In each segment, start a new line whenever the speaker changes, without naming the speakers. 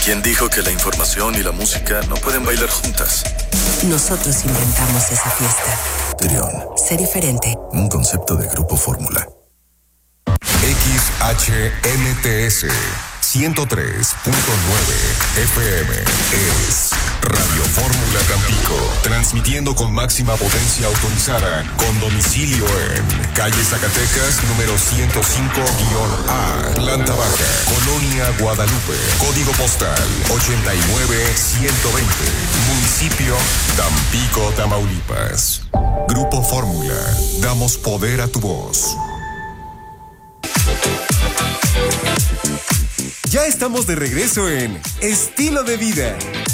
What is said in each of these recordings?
¿Quién dijo que la información y la música no pueden bailar juntas?
Nosotros inventamos esa fiesta.
Trión.
Sé diferente.
Un concepto de Grupo Fórmula.
XHNTS 103.9 FM es Radio Fórmula Tampico, transmitiendo con máxima potencia autorizada, con domicilio en calle Zacatecas, número 105-A, planta baja, Colonia Guadalupe, código postal 89120, municipio Tampico, Tamaulipas. Grupo Fórmula, damos poder a tu voz.
Ya estamos de regreso en Estilo de Vida.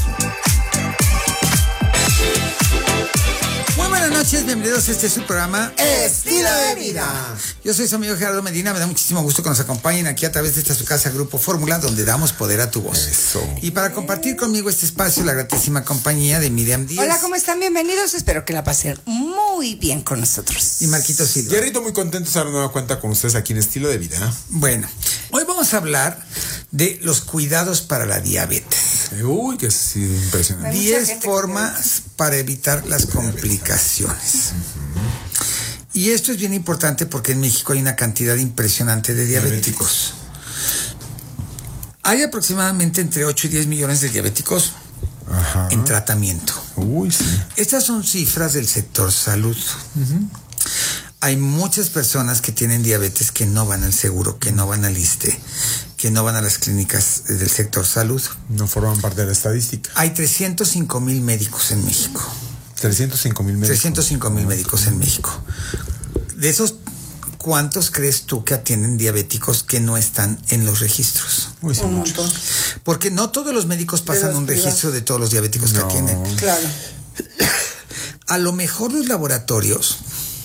Muy buenas noches, bienvenidos a este su programa
Estilo de Vida.
Yo soy su amigo Gerardo Medina, me da muchísimo gusto que nos acompañen aquí a través de esta su casa Grupo Fórmula, donde damos poder a tu voz.
Eso.
Y para compartir conmigo este espacio, la gratísima compañía de Miriam Díaz.
Hola, ¿cómo están? Bienvenidos, espero que la pasen muy bien con nosotros.
Y Marquito Silva.
Gerrito, muy contento de estar de nueva cuenta con ustedes aquí en Estilo de Vida.
Bueno, hoy vamos a hablar de los cuidados para la diabetes.
Uy, que es impresionante.
10 formas para evitar las complicaciones. Y esto es bien importante porque en México hay una cantidad impresionante de diabéticos. Hay aproximadamente entre 8 y 10 millones de diabéticos en tratamiento.
Uy, sí.
Estas son cifras del sector salud. Hay muchas personas que tienen diabetes que no van al seguro, que no van al ISSSTE, que no van a las clínicas del sector salud.
No forman parte de la estadística.
Hay 305,000 médicos en México.
305,000 médicos.
305,000 médicos en México. De esos, ¿cuántos crees tú que atienden diabéticos que no están en los registros?
Uy, sí,
Un
muchos.
montón.
Porque no todos los médicos pasan
los
un
privados.
registro de todos los diabéticos que atienden.
Claro.
A lo mejor los laboratorios,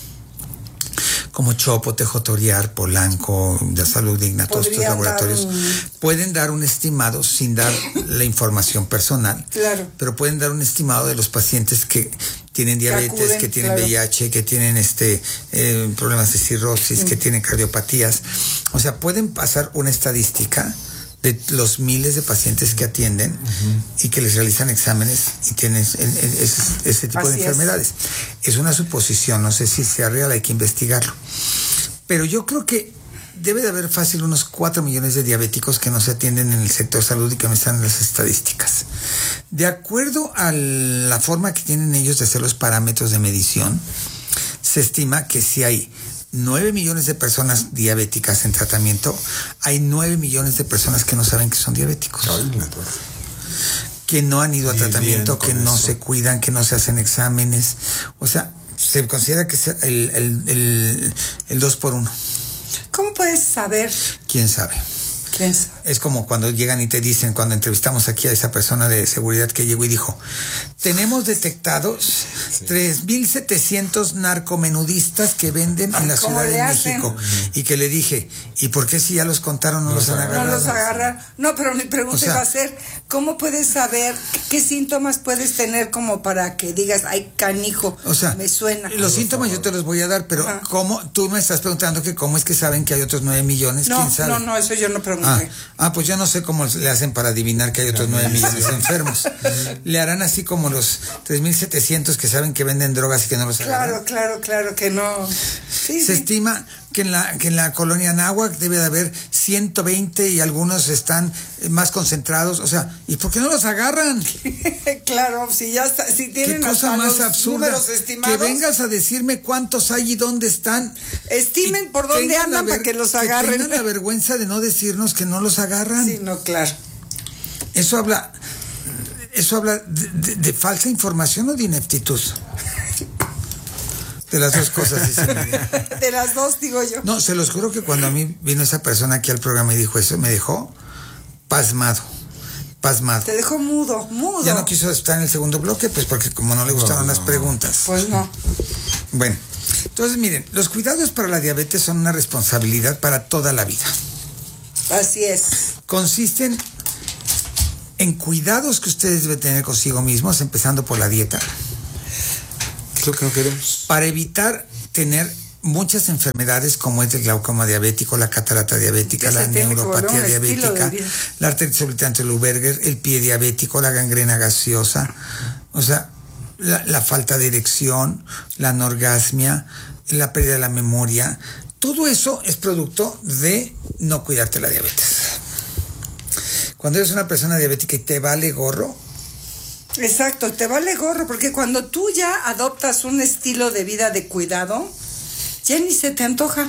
como Chopo, Tejotoriar, Polanco, de Salud Digna, todos estos
Podrían
laboratorios pueden dar un estimado sin dar la información personal.
Claro.
Pero pueden dar un estimado de los pacientes que tienen diabetes,
acuden,
que tienen
claro.
VIH, que tienen problemas de cirrosis, que tienen cardiopatías. O sea, pueden pasar una estadística de los miles de pacientes que atienden y que les realizan exámenes y tienen ese tipo de
Así es.
enfermedades. Es una suposición, no sé si sea real, hay que investigarlo. Pero yo creo que debe de haber fácil unos 4 millones de diabéticos que no se atienden en el sector salud y que no están en las estadísticas. De acuerdo a la forma que tienen ellos de hacer los parámetros de medición, se estima que si hay 9 millones de personas diabéticas en tratamiento, hay 9 millones de personas que no saben que son diabéticos.
Ay, la torre.
Que no han ido a
Bien,
tratamiento,
bien
que
con
no
eso.
se cuidan, que no se hacen exámenes. O sea, se considera que es el 2 por 1.
¿Cómo puedes saber
¿Quién sabe?
quién es?
Es como cuando llegan y te dicen, cuando entrevistamos aquí a esa persona de seguridad que llegó y dijo, tenemos detectados 3,700 narcomenudistas que venden en la
¿Cómo
Ciudad
le
de
hacen?
México. Y que le dije, ¿y por qué si ya los contaron no los han
No
agarrado?
los agarran. No, pero mi pregunta
O sea,
iba a ser, ¿cómo puedes saber qué síntomas puedes tener como para que digas, ay, canijo,
O sea,
me suena?
los síntomas yo te los voy a dar, pero
Ajá.
¿cómo? Tú me estás preguntando que cómo es que saben que hay otros 9 millones,
No,
¿quién sabe?
no, eso yo no pregunté.
Pues yo no sé cómo le hacen para adivinar que hay otros 9 millones de enfermos. Le harán así como los 3,700 que saben que venden drogas y que no los agarran.
Claro, que no. Sí,
Se
sí.
estima que en la colonia Anáhuac debe de haber 120 y algunos están más concentrados. O sea, ¿y por qué no los agarran?
Claro, si ya está, si
Qué
tienen
cosa
hasta
más
los
absurda.
números estimados,
Que vengas a decirme cuántos hay y dónde están.
estimen
Y
por dónde
tengan
andan
la
para que los
Que
agarren.
tengan la vergüenza de no decirnos que no los agarran.
Sí, no, claro.
Eso habla de falsa información o de ineptitud. De las dos cosas, dice María.
De las dos, digo yo.
No, se los juro que cuando a mí vino esa persona aquí al programa y dijo eso, me dejó pasmado.
Te dejó mudo.
Ya no quiso estar en el segundo bloque, pues porque como no le gustaron las preguntas.
Pues no.
Bueno, entonces miren, los cuidados para la diabetes son una responsabilidad para toda la vida.
Así es.
Consisten en cuidados que ustedes deben tener consigo mismos, empezando por la dieta,
Es lo que no queremos.
para evitar tener muchas enfermedades como es el glaucoma diabético, la catarata diabética, la neuropatía diabética, la artritis obliterante Lou-Berger, el pie diabético, la gangrena gaseosa, o sea, la falta de erección, la anorgasmia, la pérdida de la memoria, todo eso es producto de no cuidarte la diabetes. Cuando eres una persona diabética y te vale gorro.
Exacto, te vale gorro, porque cuando tú ya adoptas un estilo de vida de cuidado, ya ni se te antoja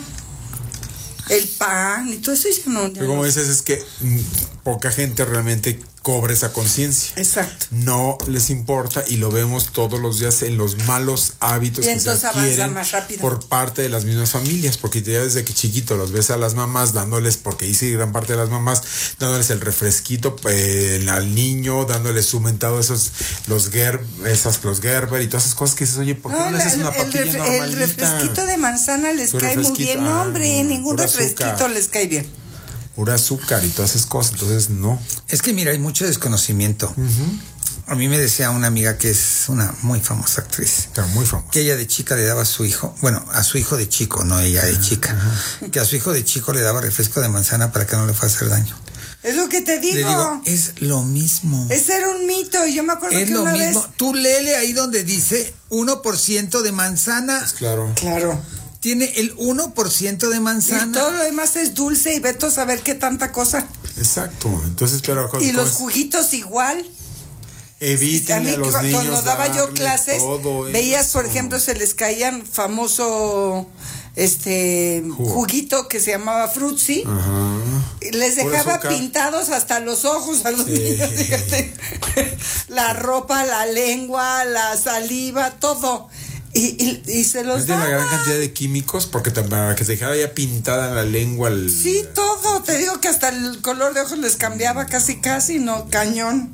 el pan y todo eso. Ya no,
pero como dices, es que poca gente realmente cobra esa conciencia.
Exacto.
No les importa y lo vemos todos los días en los malos hábitos que se adquieren por parte de las mismas familias, porque ya desde que chiquito los ves a las mamás dándoles, porque hice gran parte de las mamás, dándoles el refresquito al niño, dándoles su mentado los Gerber y todas esas cosas que dices, oye, ¿por qué no les haces una papilla normalita?
El refresquito de manzana les cae muy bien. No, hombre, ningún refresquito les cae bien.
Pura azúcar y todas esas cosas, entonces no.
Es que mira, hay mucho desconocimiento. A mí me decía una amiga que es una muy famosa actriz.
Pero muy famosa.
Que ella de chica le daba a su hijo, bueno, a su hijo de chico, no ella de chica, que a su hijo de chico le daba refresco de manzana para que no le fuera a hacer daño.
Es lo que te digo.
Le digo, es lo mismo.
Ese era un mito, yo me acuerdo que una vez... Es lo mismo.
Tú léele ahí donde dice 1% de manzana.
Pues claro.
Claro.
Tiene el 1% de manzana.
Y todo lo demás es dulce y vete a saber qué tanta cosa.
Exacto. Entonces, pero
y los juguitos igual.
Eviten a los niños.
Cuando daba yo clases, veías, por ejemplo, se les caían famoso juguito que se llamaba Frutzi. Les dejaba pintados hasta los ojos a los niños, fíjate. La ropa, la lengua, la saliva, todo. Y se los
daba. Es de la gran cantidad de químicos, porque para que se dejara ya pintada la lengua.
Sí, todo. Te digo que hasta el color de ojos les cambiaba casi, no, cañón.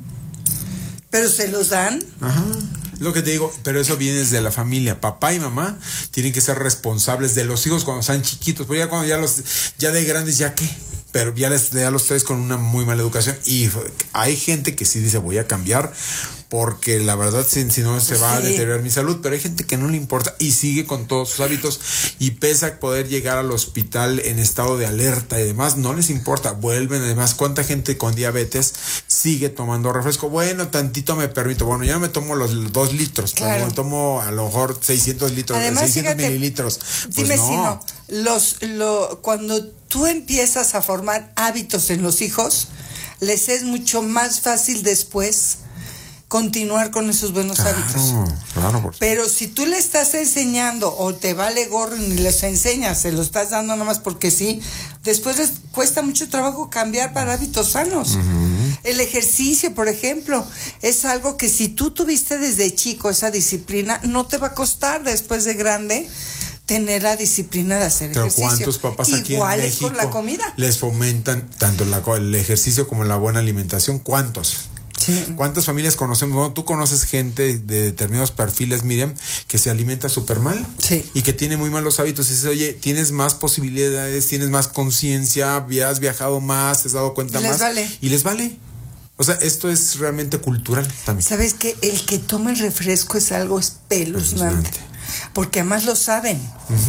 Pero se los dan.
Ajá. Lo que te digo, pero eso viene desde la familia. Papá y mamá tienen que ser responsables de los hijos cuando están chiquitos. Pero ya cuando ya de grandes, ¿ya qué? Pero ya los traes con una muy mala educación. Y hay gente que sí dice, voy a cambiar, porque la verdad si no se va a deteriorar mi salud, pero hay gente que no le importa y sigue con todos sus hábitos, y pese a poder llegar al hospital en estado de alerta y demás, no les importa, vuelven. Además, ¿cuánta gente con diabetes sigue tomando refresco? Bueno, tantito me permito, bueno, ya me tomo los 2 litros, claro. Me tomo a lo mejor 600 litros, además, 600 fíjate, mililitros. Pues
dime no. Si no, cuando tú empiezas a formar hábitos en los hijos, les es mucho más fácil después continuar con esos buenos hábitos.
Claro.
Pero si tú le estás enseñando o te vale gorro y les enseñas, se lo estás dando nomás porque sí, después les cuesta mucho trabajo cambiar para hábitos sanos. El ejercicio, por ejemplo, es algo que si tú tuviste desde chico esa disciplina, no te va a costar después de grande tener la disciplina de hacer ejercicio.
Pero ¿cuántos papás aquí
igual
en México
es con la comida?
Les fomentan tanto el ejercicio como la buena alimentación? ¿Cuántos? Sí. ¿Cuántas familias conocemos? Bueno, tú conoces gente de determinados perfiles, Miriam, que se alimenta súper mal,
sí,
y que tiene muy malos hábitos. Y dices, oye, tienes más posibilidades, tienes más conciencia, has viajado más, te has dado cuenta más. Y les vale. O sea, esto es realmente cultural también.
¿Sabes qué? El que toma el refresco es algo espeluznante. Porque además lo saben.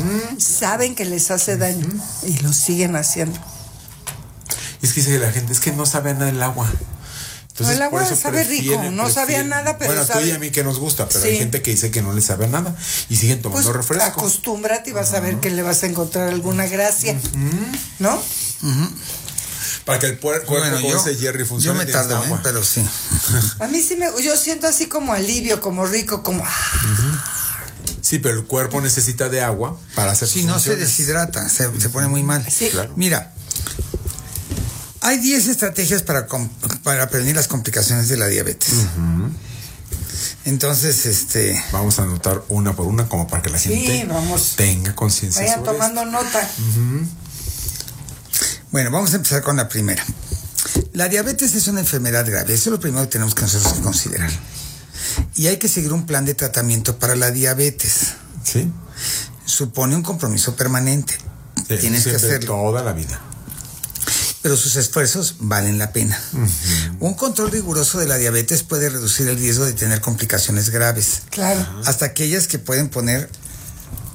Saben que les hace daño y lo siguen haciendo.
Y es que dice la gente, es que no sabe nada el agua. Entonces,
el agua sabe rico, no sabía nada, pero
bueno,
sabe.
Tú y a mí que nos gusta, pero
sí,
hay gente que dice que no le sabe nada y siguen tomando refresco.
Acostúmbrate y vas a ver que le vas a encontrar alguna gracia, ¿no?
Para que el cuerpo como ese Jerry funcione.
Yo me tardo, pero sí.
A mí sí yo siento así como alivio, como rico, como...
Sí, pero el cuerpo necesita de agua para hacer sus funciones.
Si no se deshidrata, se pone muy mal.
Sí, claro.
Mira, hay 10 estrategias para prevenir las complicaciones de la diabetes. Entonces,
vamos a anotar una por una como para que la gente tenga conciencia.
Vayan tomando nota.
Bueno, vamos a empezar con la primera. La diabetes es una enfermedad grave. Eso es lo primero que tenemos que nosotros considerar. Y hay que seguir un plan de tratamiento para la diabetes.
Sí.
Supone un compromiso permanente.
Sí,
tienes que hacerlo
toda la vida.
Pero sus esfuerzos valen la pena. Un control riguroso de la diabetes puede reducir el riesgo de tener complicaciones graves.
Claro.
Hasta aquellas que pueden poner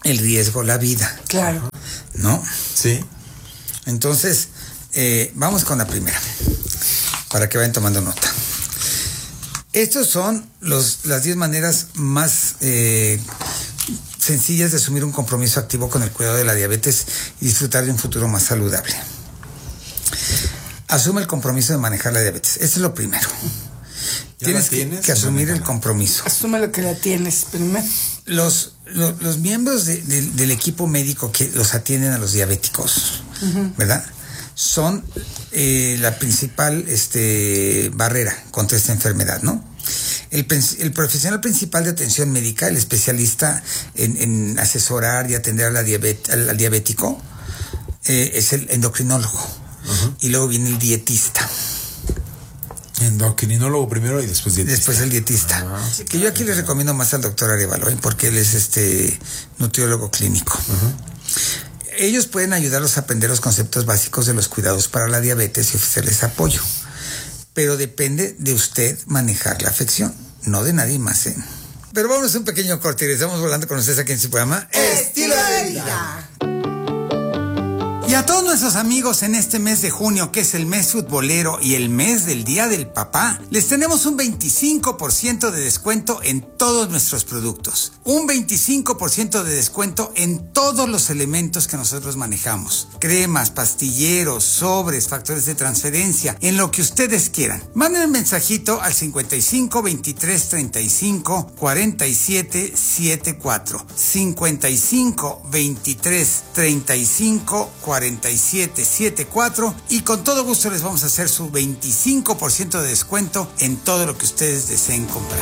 el riesgo, la vida.
Claro.
¿No?
Sí.
Entonces, vamos con la primera, para que vayan tomando nota. Estos son las 10 maneras más sencillas de asumir un compromiso activo con el cuidado de la diabetes y disfrutar de un futuro más saludable. Asume el compromiso de manejar la diabetes. Esto es lo primero. Tienes que asumir el compromiso.
Asume lo que la tienes primero.
Los miembros del equipo médico que los atienden a los diabéticos, ¿verdad? Son la principal barrera contra esta enfermedad, ¿no? El profesional principal de atención médica, el especialista en asesorar y atender al diabético, es el endocrinólogo. Y luego viene el dietista.
Endocrinólogo primero y después dietista.
Después el dietista. Que yo aquí les recomiendo más al doctor Arevalo, porque él es nutriólogo clínico. Ellos pueden ayudarlos a aprender los conceptos básicos de los cuidados para la diabetes y ofrecerles apoyo. Pero depende de usted manejar la afección, no de nadie más, ¿eh? Pero vámonos a un pequeño corte y estamos volando con ustedes aquí en su programa
Estilo de Vida.
Y a todos nuestros amigos en este mes de junio, que es el mes futbolero y el mes del Día del Papá, les tenemos un 25% de descuento en todos nuestros productos. Un 25% de descuento en todos los elementos que nosotros manejamos. Cremas, pastilleros, sobres, factores de transferencia, en lo que ustedes quieran. Manden un mensajito al 55 23 35 47 74. 55 23 35 4774 y con todo gusto les vamos a hacer su 25% de descuento en todo lo que ustedes deseen comprar.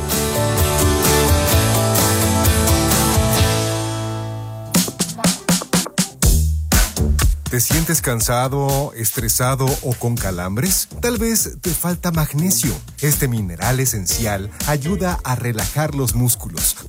¿Te sientes cansado, estresado o con calambres? Tal vez te falta magnesio. Este mineral esencial ayuda a relajar los músculos,